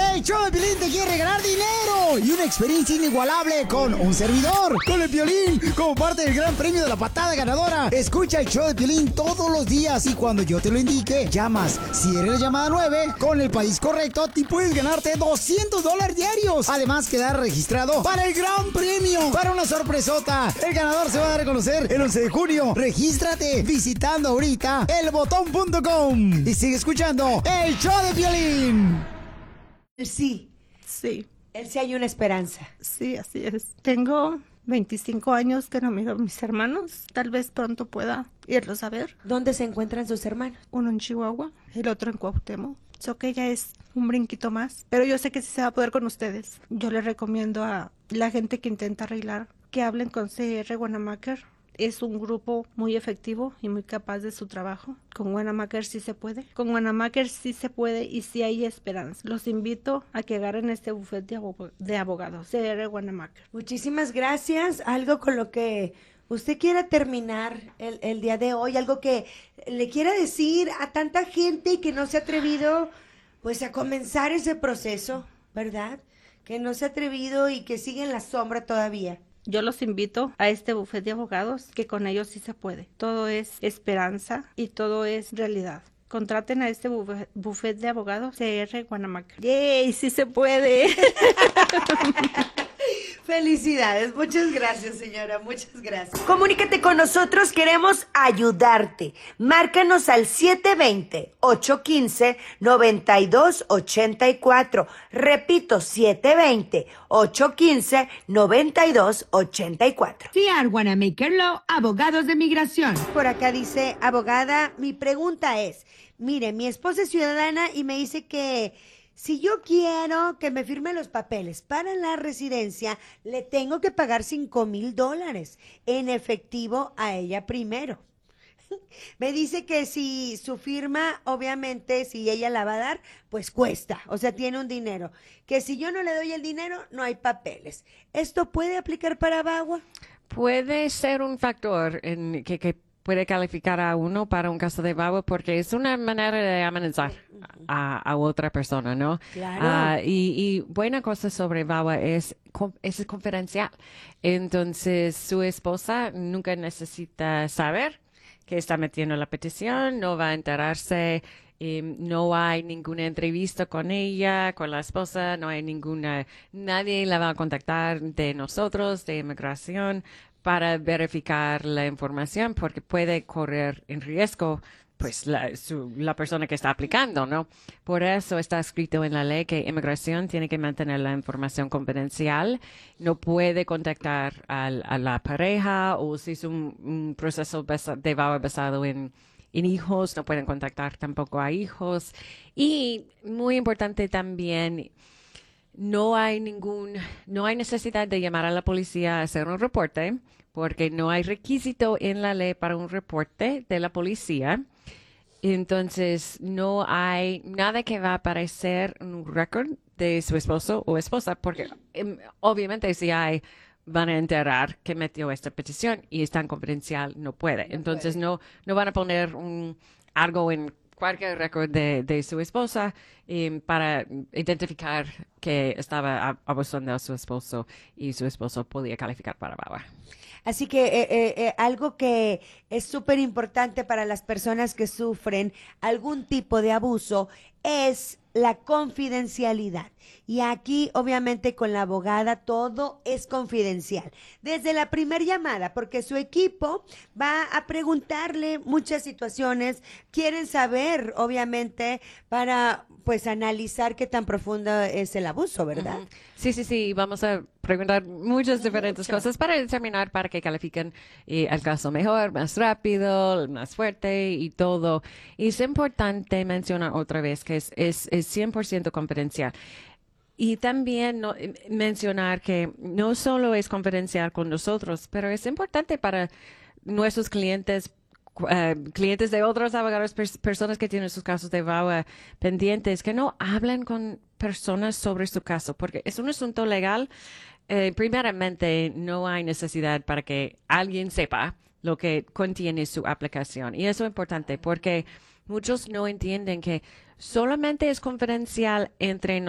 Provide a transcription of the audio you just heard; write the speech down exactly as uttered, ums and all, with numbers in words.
El show de Piolín te quiere regalar dinero y una experiencia inigualable con un servidor, con el Piolín, como parte del gran premio de la patada ganadora. Escucha el show de Piolín todos los días y cuando yo te lo indique, llamas. Si eres la llamada nueve, con el país correcto, te puedes ganarte doscientos dólares diarios. Además, quedar registrado para el gran premio, para una sorpresota. El ganador se va a dar a conocer el once de junio. Regístrate visitando ahorita el botón punto com y sigue escuchando el show de Piolín. Sí. Sí. Él sí hay una esperanza. Sí, así es. Tengo veinticinco años que no miro a mis hermanos. Tal vez pronto pueda irlos a ver. ¿Dónde se encuentran sus hermanos? Uno en Chihuahua, el otro en Cuauhtémoc. So que ya es un brinquito más. Pero yo sé que sí se va a poder con ustedes. Yo les recomiendo a la gente que intenta arreglar que hablen con C R Wanamaker. Es un grupo muy efectivo y muy capaz de su trabajo. Con Wanamaker sí se puede. Con Wanamaker sí se puede y sí hay esperanza. Los invito a que agarren este bufete de, abog de abogados. C R Wanamaker. Muchísimas gracias. Algo con lo que usted quiera terminar el, el día de hoy. Algo que le quiera decir a tanta gente que no se ha atrevido pues a comenzar ese proceso, ¿verdad? Que no se ha atrevido y que sigue en la sombra todavía. Yo los invito a este bufete de abogados, que con ellos sí se puede. Todo es esperanza y todo es realidad. Contraten a este bufete de abogados C R Wanamaker. ¡Yay! ¡Sí se puede! Felicidades, muchas gracias, señora, muchas gracias. Comunícate con nosotros, queremos ayudarte. Márcanos al siete dos cero, ocho uno cinco, nueve dos ocho cuatro. Repito, siete dos cero, ocho uno cinco, nueve dos ocho cuatro. C R Wanamaker Law, abogados de migración. Por acá dice, abogada, mi pregunta es, mire, mi esposa es ciudadana y me dice que si yo quiero que me firme los papeles para la residencia, le tengo que pagar cinco mil dólares en efectivo a ella primero. Me dice que si su firma, obviamente, si ella la va a dar, pues cuesta, o sea, tiene un dinero. Que si yo no le doy el dinero, no hay papeles. ¿Esto puede aplicar para VAWA? Puede ser un factor en que, que puede calificar a uno para un caso de VAWA porque es una manera de amenazar a, a otra persona, ¿no? Claro. Uh, y, y buena cosa sobre VAWA es, es confidencial. Entonces, su esposa nunca necesita saber que está metiendo la petición, no va a enterarse. Eh, no hay ninguna entrevista con ella, con la esposa, no hay ninguna, nadie la va a contactar de nosotros, de inmigración, para verificar la información, porque puede correr en riesgo, pues, la, su, la persona que está aplicando, ¿no? Por eso está escrito en la ley que inmigración tiene que mantener la información confidencial, no puede contactar al, a la pareja, o si es un, un proceso de VAWA basado en en hijos, no pueden contactar tampoco a hijos. Y muy importante también, no hay ningún, no hay necesidad de llamar a la policía a hacer un reporte, porque no hay requisito en la ley para un reporte de la policía. Entonces, no hay nada que va a aparecer en un récord de su esposo o esposa, porque um, obviamente si hay van a enterar que metió esta petición y es tan confidencial, no puede. Entonces, no, no van a poner un, algo en cualquier récord de, de su esposa eh, para identificar que estaba abusando a su esposo y su esposo podía calificar para VAWA. Así que eh, eh, eh, algo que es súper importante para las personas que sufren algún tipo de abuso es la confidencialidad. Y aquí, obviamente, con la abogada todo es confidencial. Desde la primer llamada, porque su equipo va a preguntarle muchas situaciones, quieren saber, obviamente, para pues analizar qué tan profundo es el abuso, ¿verdad? Uh-huh. Sí, sí, sí, vamos a preguntar muchas diferentes Mucho. cosas para determinar para que califiquen eh, el caso mejor, más rápido, más fuerte y todo. Y es importante mencionar otra vez que es, es, es cien por ciento confidencial. Y también no, mencionar que no solo es confidencial con nosotros, pero es importante para nuestros clientes, uh, clientes de otros abogados, pers personas que tienen sus casos de VAWA pendientes, que no hablen con personas sobre su caso, porque es un asunto legal. Eh, primeramente, no hay necesidad para que alguien sepa lo que contiene su aplicación. Y eso es importante porque muchos no entienden que solamente es confidencial entre nosotros.